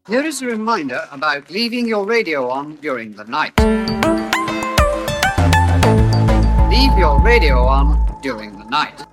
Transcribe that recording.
Here is a reminder about leaving your radio on during the night. Leave your radio on during the night.